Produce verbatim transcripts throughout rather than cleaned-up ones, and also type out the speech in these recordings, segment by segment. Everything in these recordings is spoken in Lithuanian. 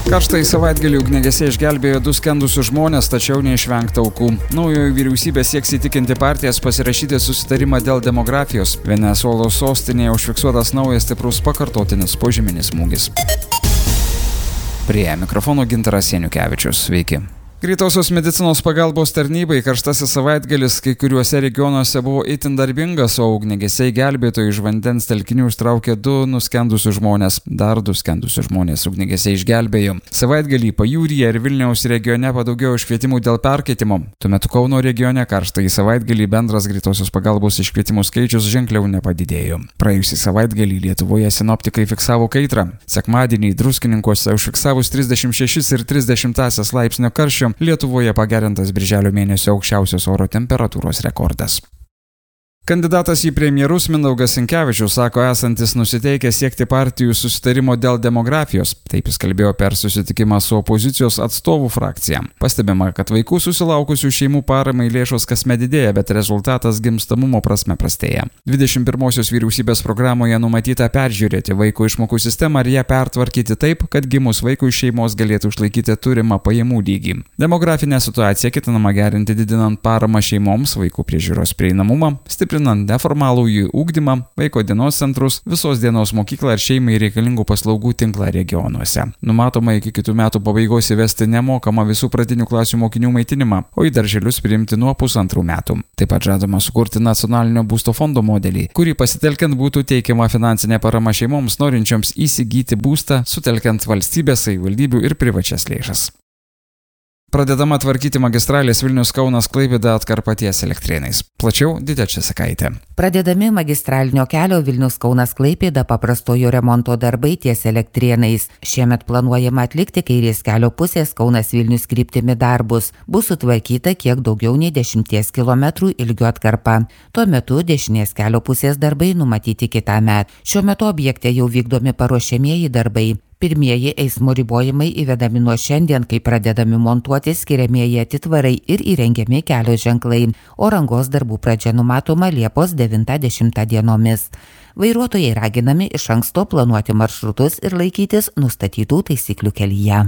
Karštąjį savaitgalį ugniagesiai išgelbėjo du skendusius žmonės, tačiau neišvengta aukų. Naujoji vyriausybė sieks įtikinti partijas pasirašyti susitarimą dėl demografijos. Venesuelos sostinėje užfiksuotas naujas stiprus pakartotinis požeminis smūgis. Prie mikrofono Gintaras Janukevičius. Sveiki. Greitosios medicinos pagalbos tarnybai karštasis savaitgalis kai kuriuose regionuose buvo itin darbingas, o ugniagesiai gelbėtojai iš vandens telkinių ištraukė du nuskendusius žmonės. Dar du skendusius žmonės ugniagesiai išgelbėjo. Savaitgalį Pajūryje ir Vilniaus regione padaugėjo iškvietimų dėl perkeitimo. Tuo metu Kauno regione karštąjį savaitgalį bendras greitosios pagalbos iškvietimų skaičius ženkliau nepadidėjo. Praėjusį savaitgalį Lietuvoje sinoptikai fiksavo kaitrą. Sekmadienį Druskininkuose užfiksavus trisdešimt šešis ir trisdešimt laipsnio karščio Lietuvoje pagerintas birželio mėnesio aukščiausios oro temperatūros rekordas. Kandidatas į premjerus Mindaugas Sinkevičius sako esantis nusiteikęs siekti partijų susitarimo dėl demografijos. Taip jis kalbėjo per susitikimą su opozicijos atstovų frakcija. Pastebima, kad vaikų susilaukusių šeimų paramai lėšos kasmet didėja, bet rezultatas gimstamumo prasme prastėja. dvidešimt pirmosios vyriausybės programoje numatyta peržiūrėti vaiko išmokų sistemą ir ją pertvarkyti taip, kad gimus vaikui šeimos galėtų išlaikyti turimą pajamų lygį. Demografinę situaciją ketinama gerinti didinant paramą šeimoms, vaikų priežiūros prieinamumą, stiprinant neformalųjį ugdymą, vaiko dienos centrus, visos dienos mokyklą ir šeimai reikalingų paslaugų tinklą regionuose. Numatoma iki kitų metų pabaigos įvesti nemokamą visų pradinių klasių mokinių maitinimą, o į darželius priimti nuo pusantrų metų. Taip pat žadama sukurti nacionalinio būsto fondo modelį, kurį pasitelkiant būtų teikiama finansinė parama šeimoms norinčioms įsigyti būstą, sutelkiant valstybės, savivaldybių ir privačias lėšas. Pradedama tvarkyti magistralės Vilnius-Kaunas-Klaipėda atkarpa ties Elektrėnais. Plačiau Didė Česakaitė. Pradedami magistralinio kelio Vilnius-Kaunas-Klaipėda paprastojo remonto darbai ties Elektrėnais. Šiemet planuojama atlikti kairės kelio pusės Kaunas-Vilnius kryptimi darbus. Bus sutvarkyta kiek daugiau nei dešimties kilometrų ilgio atkarpa. Tuo metu dešinės kelio pusės darbai numatyti kitąmet. Šiuo metu objekte jau vykdomi paruošiamieji darbai. Pirmieji eismo ribojimai įvedami nuo šiandien, kai pradedami montuoti skiriamieji atitvarai ir įrengiami kelio ženklai, o rangos darbų pradžia numatoma Liepos devintą dešimtą dienomis. Vairuotojai raginami iš anksto planuoti maršrutus ir laikytis nustatytų taisyklių kelyje.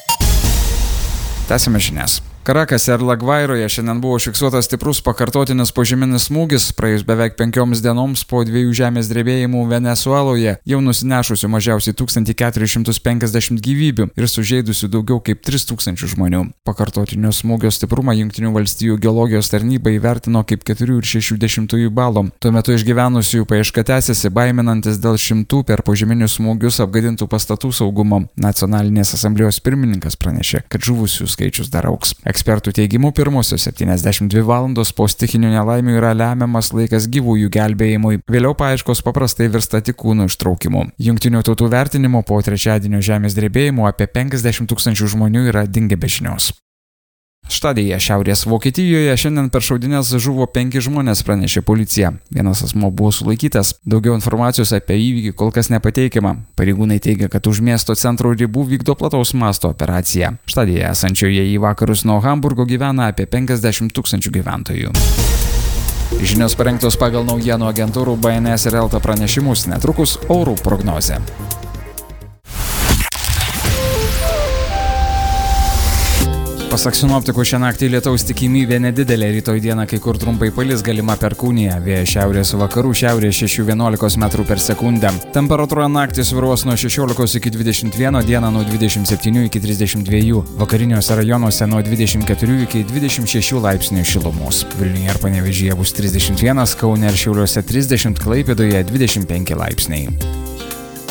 Tęsime žinias. Karakase ir Lagvairoje šiandien buvo užfiksuotas stiprus pakartotinis požeminis smūgis, praėjus beveik penkioms dienoms po dviejų žemės drebėjimų Venesueloje, jau nusinešusių mažiausiai tūkstantį keturis šimtus penkiasdešimt gyvybių ir sužeidusių daugiau kaip tris tūkstančius žmonių. Pakartotinio smūgio stiprumą Jungtinių valstijų geologijos tarnyba įvertino kaip keturių ir šešių dešimtųjų balo. Tuo metu išgyvenusiųjų paieška tęsiasi, baiminantis dėl šimtų per požeminius smūgius apgadintų pastatų saugumo. Nacionalinės asamblėjos pirmininkas pranešė, kad žuvusių skaičius dar augs. Ekspertų teigimu, pirmosios septyniasdešimt dvi valandos po stichinių nelaimių yra lemiamas laikas gyvųjų gelbėjimui. Vėliau paieškos paprastai virsta tik kūnų ištraukimu. Jungtinių tautų vertinimo po trečiadienio žemės drebėjimo apie penkiasdešimt tūkstančių žmonių yra dingę be žinios. Štadėje Šiaurės Vokietijoje šiandien per šaudynes žuvo penki žmonės, pranešė policija. Vienas asmuo buvo sulaikytas. Daugiau informacijos apie įvykį kol kas nepateikiama. Pareigūnai teigia, kad už miesto centro ribų vykdo plataus masto operaciją. Štadėje esančioje į vakarus nuo Hamburgo gyvena apie penkiasdešimt tūkstančių gyventojų. Žinios parengtos pagal naujienų agentūrų B N S ir Elta pranešimus, netrukus orų prognozė. Pasak sinoptikų, šią naktį lietaus tikimybė nedidelė, rytoj dieną kai kur trumpai palis, galima perkūnija, vėjas šiaurės vakarų šiaurės šešių vienuolikos metrų per sekundę. Temperatūra naktį svyruos nuo šešiolikos iki dvidešimt vieno, dieną nuo dvidešimt septynių iki trisdešimt dviejų, vakariniuose rajonuose nuo dvidešimt keturių iki dvidešimt šešių laipsnių šilumos. Vilniuje ir Panevėžyje bus trisdešimt vienas, Kaune ir Šiauliuose trisdešimt, Klaipėdoje dvidešimt penki laipsniai.